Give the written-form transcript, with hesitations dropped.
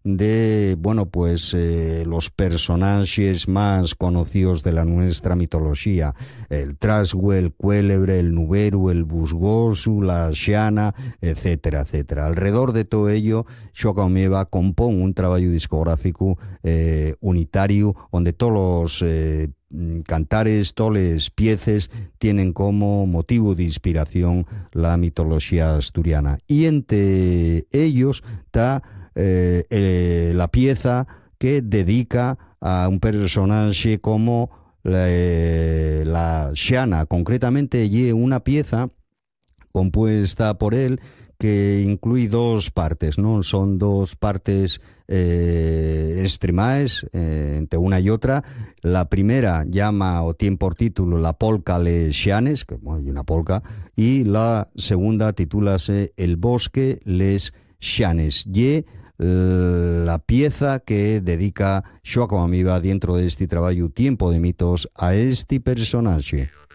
de, bueno, pues los personajes más conocidos de la nuestra mitología, el Trasgu, el Cuélebre, el Nuberu, el Busgosu, la Xiana, etcétera, etcétera. Alrededor de todo ello, Xoca Omeva compón un trabajo discográfico unitario donde todos los cantares, toles, pieces tienen como motivo de inspiración la mitología asturiana. Y entre ellos está la pieza que dedica a un personaje como la Xiana. Concretamente, y una pieza compuesta por él que incluye dos partes, ¿no? Son dos partes extremaes entre una y otra. La primera llama o tiene por título La polca les Xianes, que bueno, hay una polca, y la segunda titúlase El bosque les Xianes. Y la pieza que dedica Xoca Omeva dentro de este trabajo Tiempo de mitos a este personaje.